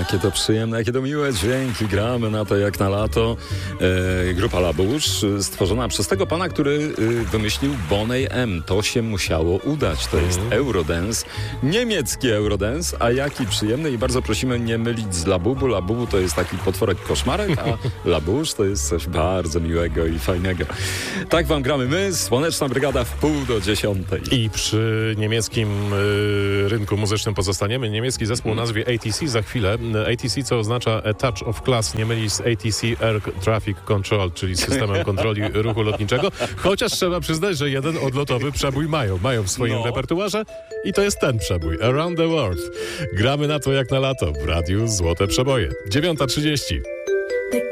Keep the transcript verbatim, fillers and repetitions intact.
jakie to przyjemne, jakie to miłe dźwięki. Gramy na to jak na lato. E, grupa Labusz, stworzona przez tego pana, który y, wymyślił Boney M. To się musiało udać. To jest mm. Eurodance. Niemiecki Eurodance, a jaki przyjemny. I bardzo prosimy nie mylić z Labubu. Labubu to jest taki potworek koszmarek, a Labusz to jest coś bardzo miłego i fajnego. Tak wam gramy my, Słoneczna Brygada w pół do dziesiątej. I przy niemieckim y, rynku muzycznym pozostaniemy. Niemiecki zespół o nazwie A T C za chwilę. A T C, co oznacza A Touch of Class, nie mylić z A T C Air Traffic Control, czyli systemem kontroli ruchu lotniczego. Chociaż trzeba przyznać, że jeden odlotowy przebój mają. Mają w swoim no. repertuarze i to jest ten przebój. Around the World. Gramy na to jak na lato w radiu Złote Przeboje. dziewiąta trzydzieści.